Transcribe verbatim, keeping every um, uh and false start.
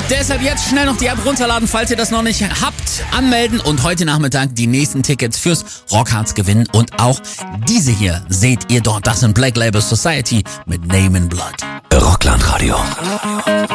Deshalb jetzt schnell noch die App runterladen, falls ihr das noch nicht habt, anmelden und heute Nachmittag die nächsten Tickets fürs Rockharz gewinnen. Und auch diese hier seht ihr dort. Das sind Black Label Society mit Name in Blood. Rockland Radio.